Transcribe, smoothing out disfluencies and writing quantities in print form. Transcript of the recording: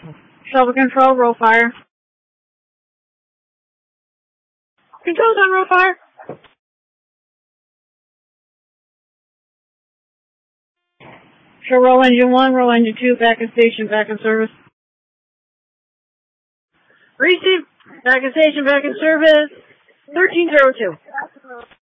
Shovel control, roll fire. Control's on roll fire. Show roll engine 1, roll engine 2, back in station, back in service. Receive, back in station, back in service. 1302.